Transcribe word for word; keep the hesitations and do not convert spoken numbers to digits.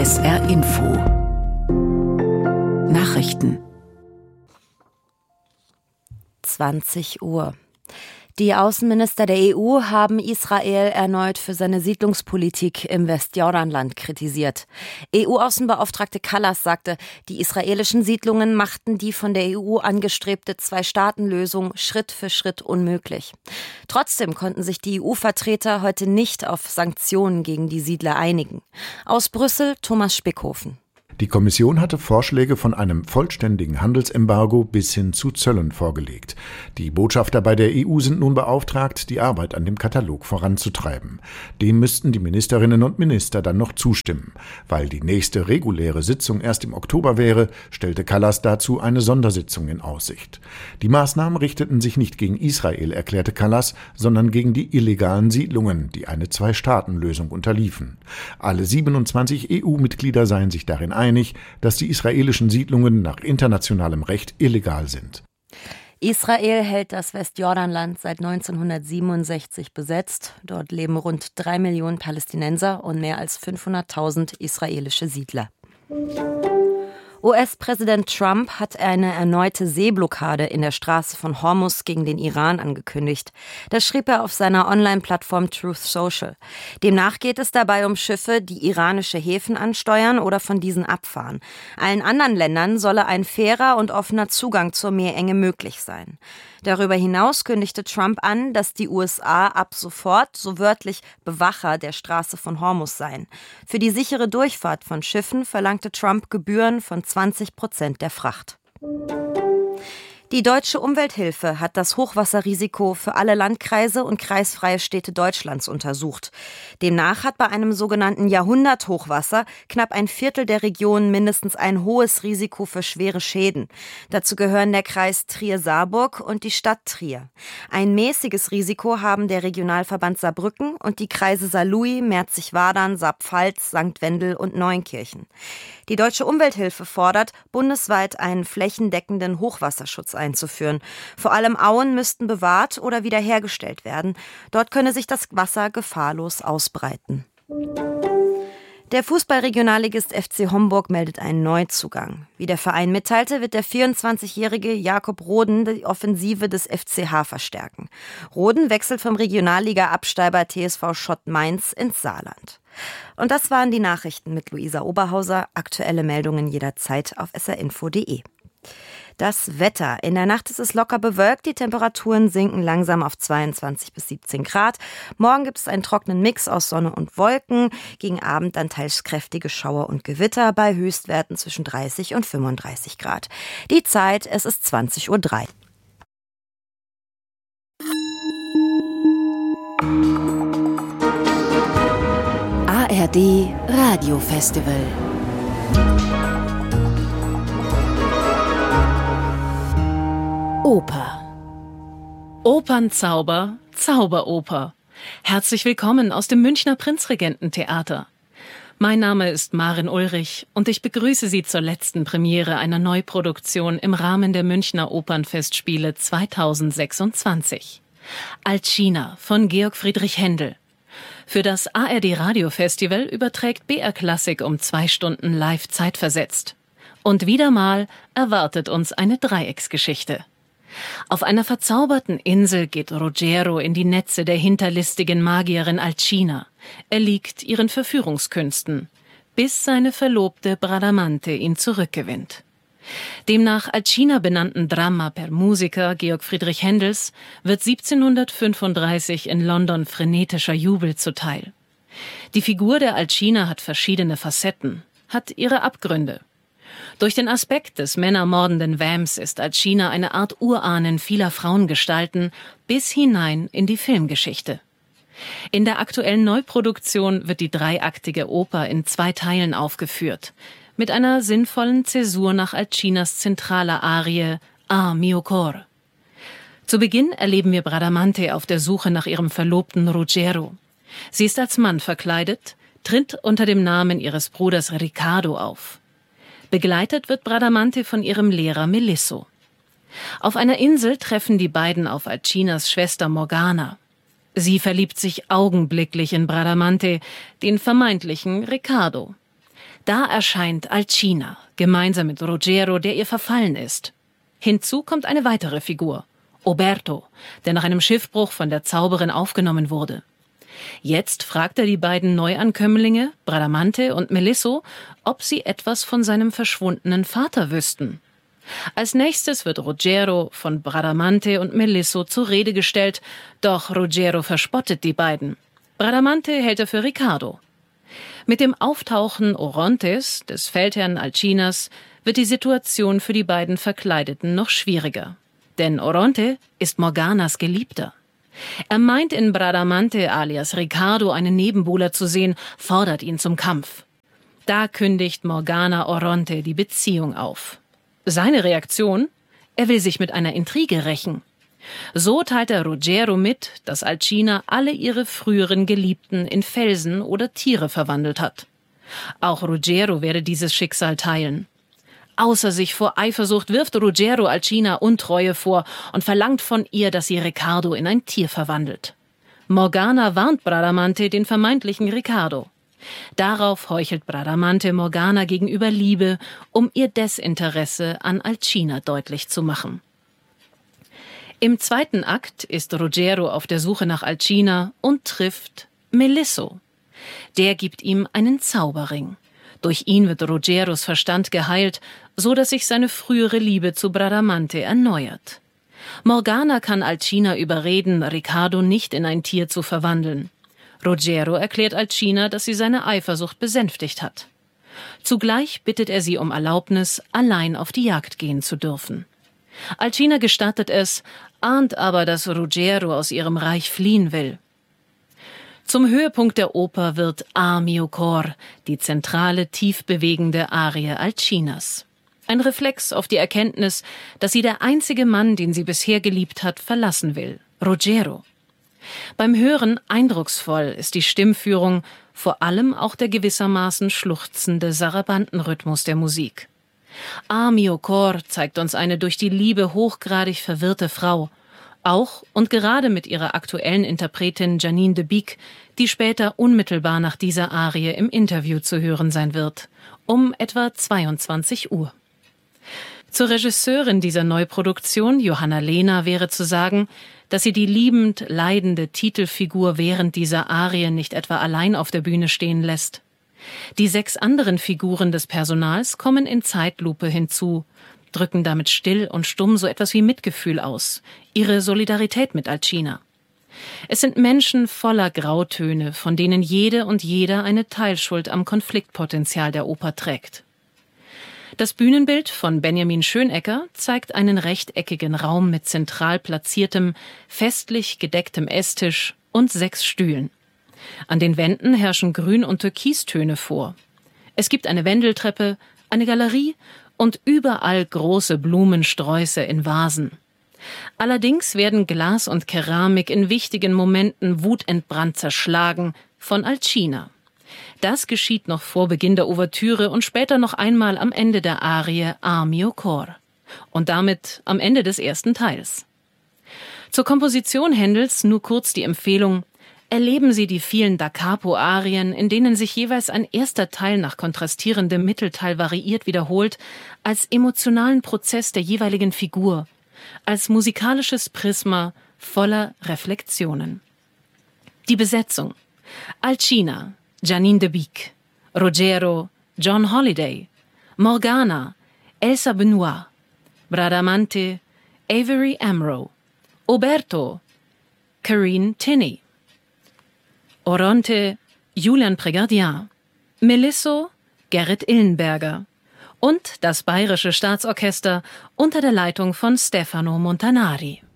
S R Info Nachrichten zwanzig Uhr. Die Außenminister der E U haben Israel erneut für seine Siedlungspolitik im Westjordanland kritisiert. E U-Außenbeauftragte Kallas sagte, die israelischen Siedlungen machten die von der E U angestrebte Zwei-Staaten-Lösung Schritt für Schritt unmöglich. Trotzdem konnten sich die E U-Vertreter heute nicht auf Sanktionen gegen die Siedler einigen. Aus Brüssel Thomas Spickhofen. Die Kommission hatte Vorschläge von einem vollständigen Handelsembargo bis hin zu Zöllen vorgelegt. Die Botschafter bei der E U sind nun beauftragt, die Arbeit an dem Katalog voranzutreiben. Dem müssten die Ministerinnen und Minister dann noch zustimmen. Weil die nächste reguläre Sitzung erst im Oktober wäre, stellte Kallas dazu eine Sondersitzung in Aussicht. Die Maßnahmen richteten sich nicht gegen Israel, erklärte Kallas, sondern gegen die illegalen Siedlungen, die eine Zwei-Staaten-Lösung unterliefen. Alle siebenundzwanzig E U-Mitglieder seien sich darin einig, einig, dass die israelischen Siedlungen nach internationalem Recht illegal sind. Israel hält das Westjordanland seit neunzehnhundertsiebenundsechzig besetzt. Dort leben rund drei Millionen Palästinenser und mehr als fünfhunderttausend israelische Siedler. U S-Präsident Trump hat eine erneute Seeblockade in der Straße von Hormuz gegen den Iran angekündigt. Das schrieb er auf seiner Online-Plattform Truth Social. Demnach geht es dabei um Schiffe, die iranische Häfen ansteuern oder von diesen abfahren. Allen anderen Ländern solle ein fairer und offener Zugang zur Meerenge möglich sein. Darüber hinaus kündigte Trump an, dass die U S A ab sofort, so wörtlich, Bewacher der Straße von Hormuz seien. Für die sichere Durchfahrt von Schiffen verlangte Trump Gebühren von zwanzig Prozent der Fracht. Die Deutsche Umwelthilfe hat das Hochwasserrisiko für alle Landkreise und kreisfreie Städte Deutschlands untersucht. Demnach hat bei einem sogenannten Jahrhunderthochwasser knapp ein Viertel der Regionen mindestens ein hohes Risiko für schwere Schäden. Dazu gehören der Kreis Trier-Saarburg und die Stadt Trier. Ein mäßiges Risiko haben der Regionalverband Saarbrücken und die Kreise Saarlouis, Merzig-Wadern, Saarpfalz, Sankt Wendel und Neunkirchen. Die Deutsche Umwelthilfe fordert, bundesweit einen flächendeckenden Hochwasserschutz einzuführen. Vor allem Auen müssten bewahrt oder wiederhergestellt werden. Dort könne sich das Wasser gefahrlos ausbreiten. Der Fußballregionalligist F C Homburg meldet einen Neuzugang. Wie der Verein mitteilte, wird der vierundzwanzigjährige Jakob Roden die Offensive des F C H verstärken. Roden wechselt vom Regionalliga-Absteiger T S V Schott Mainz ins Saarland. Und das waren die Nachrichten mit Luisa Oberhauser. Aktuelle Meldungen jederzeit auf s r info punkt de. Das Wetter. In der Nacht ist es locker bewölkt. Die Temperaturen sinken langsam auf zweiundzwanzig bis siebzehn Grad. Morgen gibt es einen trockenen Mix aus Sonne und Wolken. Gegen Abend dann teils kräftige Schauer und Gewitter bei Höchstwerten zwischen dreißig und fünfunddreißig Grad. Die Zeit, es ist zwanzig Uhr drei. A R D Radiofestival. Oper. Opernzauber, Zauberoper. Herzlich willkommen aus dem Münchner Prinzregententheater. Mein Name ist Maren Ulrich und ich begrüße Sie zur letzten Premiere einer Neuproduktion im Rahmen der Münchner Opernfestspiele zweitausendsechsundzwanzig. Alcina von Georg Friedrich Händel. Für das A R D Radiofestival überträgt B R Klassik um zwei Stunden live zeitversetzt. Und wieder mal erwartet uns eine Dreiecksgeschichte. Auf einer verzauberten Insel geht Ruggiero in die Netze der hinterlistigen Magierin Alcina. Er liegt ihren Verführungskünsten, bis seine Verlobte Bradamante ihn zurückgewinnt. Dem nach Alcina benannten Dramma per Musiker Georg Friedrich Händels wird siebzehnhundertfünfunddreißig in London frenetischer Jubel zuteil. Die Figur der Alcina hat verschiedene Facetten, hat ihre Abgründe. Durch den Aspekt des männermordenden Vamps ist Alcina eine Art Urahnen vieler Frauengestalten bis hinein in die Filmgeschichte. In der aktuellen Neuproduktion wird die dreiaktige Oper in zwei Teilen aufgeführt, mit einer sinnvollen Zäsur nach Alcinas zentraler Arie Ah mio cor. Zu Beginn erleben wir Bradamante auf der Suche nach ihrem Verlobten Ruggiero. Sie ist als Mann verkleidet, tritt unter dem Namen ihres Bruders Riccardo auf. Begleitet wird Bradamante von ihrem Lehrer Melisso. Auf einer Insel treffen die beiden auf Alcinas Schwester Morgana. Sie verliebt sich augenblicklich in Bradamante, den vermeintlichen Riccardo. Da erscheint Alcina, gemeinsam mit Ruggiero, der ihr verfallen ist. Hinzu kommt eine weitere Figur, Oberto, der nach einem Schiffbruch von der Zauberin aufgenommen wurde. Jetzt fragt er die beiden Neuankömmlinge, Bradamante und Melisso, ob sie etwas von seinem verschwundenen Vater wüssten. Als nächstes wird Ruggiero von Bradamante und Melisso zur Rede gestellt, doch Ruggiero verspottet die beiden. Bradamante hält er für Riccardo. Mit dem Auftauchen Orontes, des Feldherrn Alcinas, wird die Situation für die beiden Verkleideten noch schwieriger. Denn Oronte ist Morganas Geliebter. Er meint in Bradamante alias Riccardo einen Nebenbuhler zu sehen, fordert ihn zum Kampf. Da kündigt Morgana Oronte die Beziehung auf. Seine Reaktion? Er will sich mit einer Intrige rächen. So teilt er Ruggiero mit, dass Alcina alle ihre früheren Geliebten in Felsen oder Tiere verwandelt hat. Auch Ruggiero werde dieses Schicksal teilen. Außer sich vor Eifersucht wirft Ruggiero Alcina Untreue vor und verlangt von ihr, dass sie Riccardo in ein Tier verwandelt. Morgana warnt Bradamante den vermeintlichen Riccardo. Darauf heuchelt Bradamante Morgana gegenüber Liebe, um ihr Desinteresse an Alcina deutlich zu machen. Im zweiten Akt ist Ruggiero auf der Suche nach Alcina und trifft Melisso. Der gibt ihm einen Zauberring. Durch ihn wird Ruggieros Verstand geheilt, so dass sich seine frühere Liebe zu Bradamante erneuert. Morgana kann Alcina überreden, Riccardo nicht in ein Tier zu verwandeln. Ruggiero erklärt Alcina, dass sie seine Eifersucht besänftigt hat. Zugleich bittet er sie um Erlaubnis, allein auf die Jagd gehen zu dürfen. Alcina gestattet es, ahnt aber, dass Ruggiero aus ihrem Reich fliehen will. Zum Höhepunkt der Oper wird A mio cor, die zentrale, tief bewegende Arie Alcinas. Ein Reflex auf die Erkenntnis, dass sie der einzige Mann, den sie bisher geliebt hat, verlassen will, Ruggiero. Beim Hören eindrucksvoll ist die Stimmführung, vor allem auch der gewissermaßen schluchzende Sarabantenrhythmus der Musik. A mio cor zeigt uns eine durch die Liebe hochgradig verwirrte Frau, auch und gerade mit ihrer aktuellen Interpretin Janine de Bic, die später unmittelbar nach dieser Arie im Interview zu hören sein wird, um etwa zweiundzwanzig Uhr. Zur Regisseurin dieser Neuproduktion, Johanna Lehner, wäre zu sagen, dass sie die liebend leidende Titelfigur während dieser Arie nicht etwa allein auf der Bühne stehen lässt. Die sechs anderen Figuren des Personals kommen in Zeitlupe hinzu, drücken damit still und stumm so etwas wie Mitgefühl aus, ihre Solidarität mit Alcina. Es sind Menschen voller Grautöne, von denen jede und jeder eine Teilschuld am Konfliktpotenzial der Oper trägt. Das Bühnenbild von Benjamin Schönecker zeigt einen rechteckigen Raum mit zentral platziertem, festlich gedecktem Esstisch und sechs Stühlen. An den Wänden herrschen Grün- und Türkistöne vor. Es gibt eine Wendeltreppe, eine Galerie und überall große Blumensträuße in Vasen. Allerdings werden Glas und Keramik in wichtigen Momenten wutentbrannt zerschlagen von Alcina. Das geschieht noch vor Beginn der Ouvertüre und später noch einmal am Ende der Arie A mio cor und damit am Ende des ersten Teils. Zur Komposition Händels nur kurz die Empfehlung: Erleben Sie die vielen Da Capo-Arien, in denen sich jeweils ein erster Teil nach kontrastierendem Mittelteil variiert wiederholt, als emotionalen Prozess der jeweiligen Figur, als musikalisches Prisma voller Reflexionen. Die Besetzung: Alcina, Janine de Bic, Ruggiero, John Holliday, Morgana, Elsa Benoit, Bradamante, Avery Amro, Oberto, Corinne Tinney, Oronte, Julian Prégardien, Melisso, Gerrit Illenberger und das Bayerische Staatsorchester unter der Leitung von Stefano Montanari.